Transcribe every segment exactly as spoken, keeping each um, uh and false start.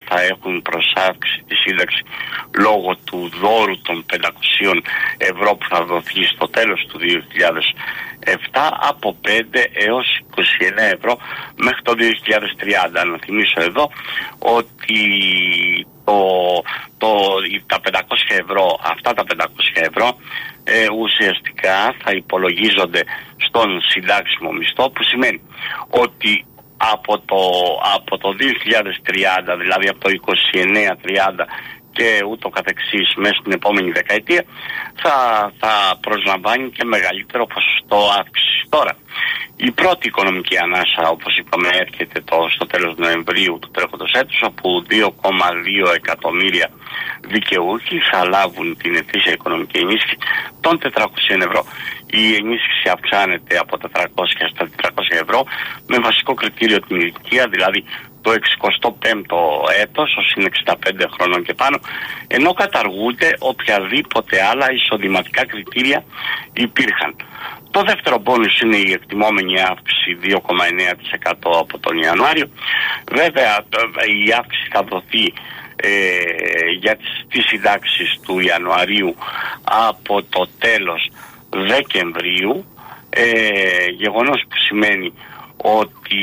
θα έχουν προσάυξη τη σύνταξη λόγω του δώρου των πεντακόσια ευρώ που θα δοθεί στο τέλος του δύο χιλιάδες επτά από πέντε έως είκοσι εννέα ευρώ μέχρι το δύο χιλιάδες τριάντα. Να θυμίσω εδώ ότι το, το, τα πεντακόσια ευρώ, αυτά τα πεντακόσια ευρώ ε, ουσιαστικά θα υπολογίζονται στον συντάξιμο μισθό, που σημαίνει ότι από το, από το δύο χιλιάδες τριάντα, δηλαδή από το είκοσι εννέα τριάντα και ούτω καθεξής μέσα στην επόμενη δεκαετία θα, θα προσλαμβάνει και μεγαλύτερο ποσοστό αύξηση. Τώρα, η πρώτη οικονομική ανάσα, όπως είπαμε, έρχεται το, στο τέλος Νοεμβρίου του τρέχοντος έτους, όπου δύο κόμμα δύο εκατομμύρια δικαιούχοι θα λάβουν την ετήσια οικονομική ενίσχυση των τετρακόσια ευρώ. Η ενίσχυση αυξάνεται από τετρακόσια στα τετρακόσια ευρώ με βασικό κριτήριο την ηλικία, δηλαδή το εξηκοστό πέμπτο έτος, ως είναι εξήντα πέντε χρονών και πάνω, ενώ καταργούνται οποιαδήποτε άλλα εισοδηματικά κριτήρια υπήρχαν. Το δεύτερο μπόνους είναι η εκτιμόμενη αύξηση δύο κόμμα εννέα τοις εκατό από τον Ιανουάριο. Βέβαια η αύξηση θα δοθεί ε, για τις, τις συντάξεις του Ιανουαρίου από το τέλος Δεκεμβρίου, ε, γεγονός που σημαίνει ότι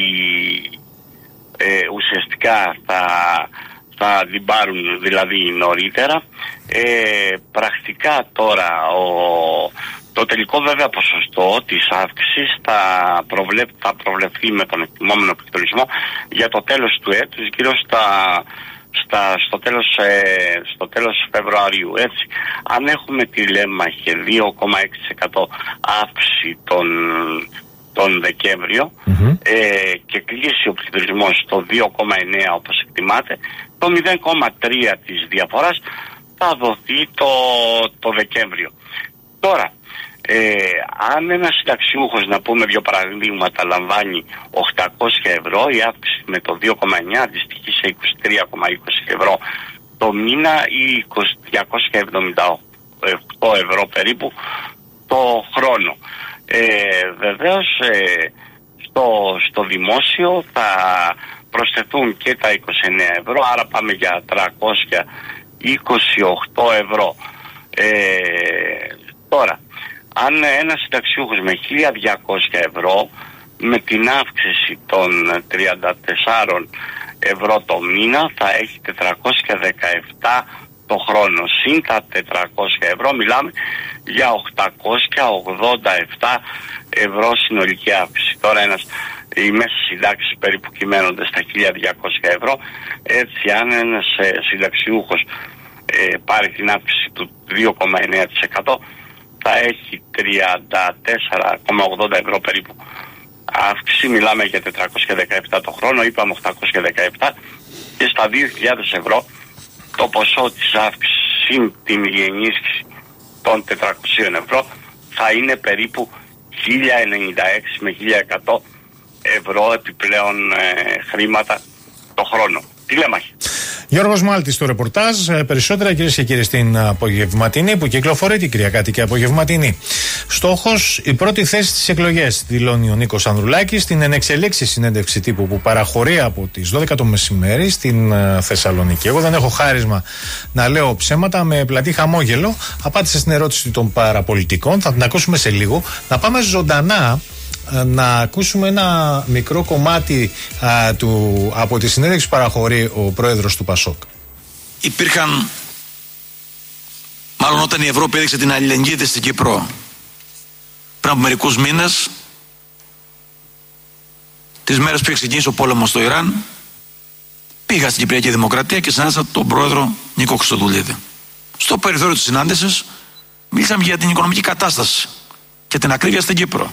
ε, ουσιαστικά θα, θα την πάρουν δηλαδή νωρίτερα. Ε, πρακτικά τώρα ο, το τελικό βέβαια ποσοστό της αύξησης θα, προβλεπ, θα προβλεφθεί με τον εκτιμόμενο πληθωρισμό για το τέλος του έτους, γύρω στα, στα, στο, τέλος, ε, στο τέλος Φεβρουαρίου. Έτσι, αν έχουμε τη λέμμαχη δύο κόμμα έξι τοις εκατό αύξηση τον, τον Δεκέμβριο mm-hmm. ε, και κλείσει ο πληθωρισμός στο δύο κόμμα εννέα όπως εκτιμάται, το μηδέν κόμμα τρία της διαφοράς θα δοθεί το, το Δεκέμβριο. Τώρα, ε, αν ένας συνταξιούχος, να πούμε δύο παραδείγματα, λαμβάνει οκτακόσια ευρώ, η αύξηση με το δύο κόμμα εννέα αντιστοιχεί σε είκοσι τρία κόμμα είκοσι ευρώ το μήνα ή διακόσια εβδομήντα οκτώ ευρώ περίπου το χρόνο. Ε, βεβαίως ε, στο, στο δημόσιο θα προσθεθούν και τα είκοσι εννέα ευρώ, άρα πάμε για τριακόσια είκοσι οκτώ ευρώ. Ε, τώρα, αν ένας συνταξιούχος με χίλια διακόσια ευρώ με την αύξηση των τριάντα τέσσερα ευρώ το μήνα θα έχει τετρακόσια δεκαεπτά το χρόνο. Συν τα τετρακόσια ευρώ μιλάμε για οκτακόσια ογδόντα επτά ευρώ συνολική αύξηση. Τώρα ένας, οι μέσες συντάξεις περίπου κυμαίνονται στα χίλια διακόσια ευρώ. Έτσι, αν ένας ε, συνταξιούχος ε, πάρει την αύξηση του δύο κόμμα εννέα τοις εκατό θα έχει τριάντα τέσσερα κόμμα ογδόντα ευρώ περίπου αύξηση. Μιλάμε για τετρακόσια δεκαεπτά το χρόνο, είπαμε οκτακόσια δεκαεπτά, και στα δύο χιλιάδες ευρώ το ποσό της αύξησης συν την ενίσχυση των τετρακοσίων ευρώ θα είναι περίπου χίλια ενενήντα έξι με χίλια εκατό ευρώ επιπλέον ε, χρήματα το χρόνο. Τι λέμε. Γιώργος Μάλτης στο ρεπορτάζ. Περισσότερα, κυρίες και κύριοι, στην απογευματινή που κυκλοφορεί την Κυριακάτη και απογευματινή. Στόχος, η πρώτη θέση στις εκλογές, δηλώνει ο Νίκος Ανδρουλάκης στην ενεξελίξη συνέντευξη τύπου που παραχωρεί από τις δώδεκα το μεσημέρι στην Θεσσαλονίκη. Εγώ δεν έχω χάρισμα να λέω ψέματα, με πλατή χαμόγελο απάντησε στην ερώτηση των παραπολιτικών. Θα την ακούσουμε σε λίγο. Να πάμε ζωντανά να ακούσουμε ένα μικρό κομμάτι α, του, από τη συνέντευξη που παραχωρεί ο πρόεδρος του Πασόκ. Υπήρχαν, μάλλον όταν η Ευρώπη έδειξε την αλληλεγγύη της στην Κύπρο πριν από μερικούς μήνες, τις μέρες που είχε ξεκινήσει ο πόλεμος στο Ιράν, πήγα στην Κυπριακή Δημοκρατία και συνάντησα τον πρόεδρο Νίκο Χριστοδουλίδη. Στο περιθώριο της συνάντησης μίλησαμε για την οικονομική κατάσταση και την ακρίβεια στην Κύπρο.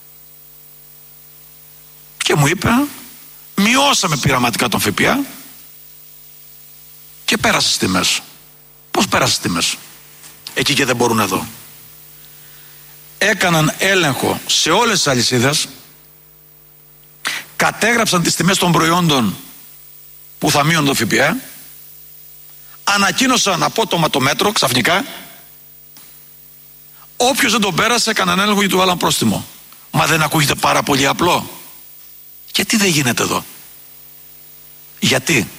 Και μου είπε, μειώσαμε πειραματικά τον ΦΠΑ και πέρασε στις τιμές. Πώς πέρασε στις τιμές? Εκεί και δεν μπορούν εδώ. Έκαναν έλεγχο σε όλες τις αλυσίδες, κατέγραψαν τις τιμές των προϊόντων που θα μείωνε το ΦΠΑ, ανακοίνωσαν απότομα το μέτρο ξαφνικά, όποιος δεν τον πέρασε έκαναν έλεγχο και του βάλαν πρόστιμο. Μα δεν ακούγεται πάρα πολύ απλό? Γιατί δεν γίνεται εδώ? Γιατί?